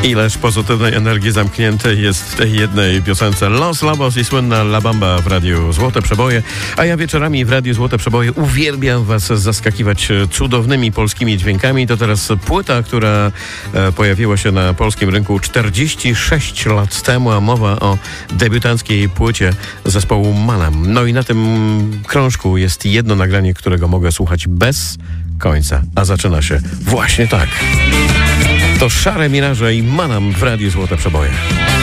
Ileż pozytywnej energii zamkniętej jest w tej jednej piosence. Los Lobos i słynna La Bamba w Radiu Złote Przeboje. A ja wieczorami w Radiu Złote Przeboje uwielbiam was zaskakiwać cudownymi polskimi dźwiękami. To teraz płyta, która pojawiła się na polskim rynku 46 lat temu, a mowa o debiutanckiej płycie zespołu Manam. No i na tym krążku jest jedno nagranie, którego mogę słuchać bez końca. A zaczyna się właśnie tak. To Szare Miraże i Manam w Radiu Złote Przeboje.